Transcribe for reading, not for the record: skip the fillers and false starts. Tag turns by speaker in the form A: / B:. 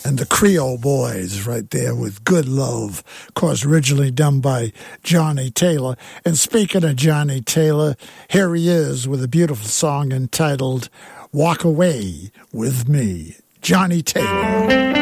A: and the Creole Boys right there with Good Love, of course, originally done by Johnny Taylor. And speaking of Johnny Taylor, here he is with a beautiful song entitled Walk Away With Me. Johnny Taylor.